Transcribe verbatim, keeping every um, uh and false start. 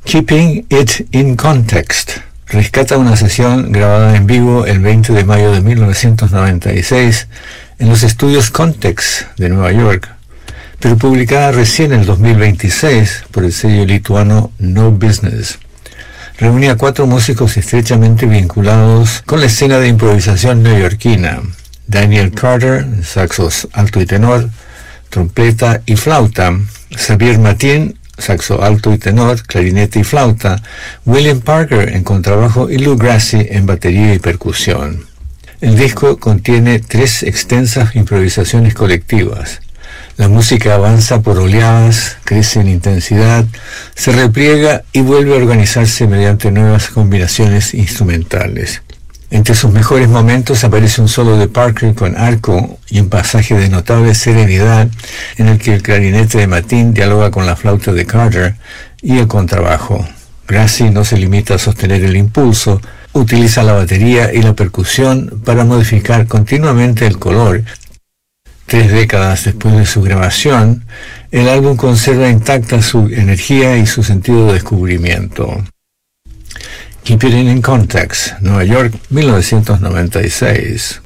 Keeping It in Context rescata una sesión grabada en vivo el veinte de mayo de mil novecientos noventa y seis en los estudios Context de Nueva York, pero publicada recién en el dos mil veintiséis por el sello lituano No Business. Reunía a cuatro músicos estrechamente vinculados con la escena de improvisación neoyorquina: Daniel Carter, saxo alto y tenor, trompeta y flauta; Xavier Matin, saxo alto y tenor, clarinete y flauta; William Parker en contrabajo y Lou Grassi en batería y percusión. El disco contiene tres extensas improvisaciones colectivas. La música avanza por oleadas, crece en intensidad, se repliega y vuelve a organizarse mediante nuevas combinaciones instrumentales. Entre sus mejores momentos aparece un solo de Parker con arco y un pasaje de notable serenidad en el que el clarinete de Matin dialoga con la flauta de Carter y el contrabajo. Grassi no se limita a sostener el impulso, utiliza la batería y la percusión para modificar continuamente el color. Tres décadas después de su grabación, el álbum conserva intacta su energía y su sentido de descubrimiento. Keep It in Context, Nueva York, mil novecientos noventa y seis.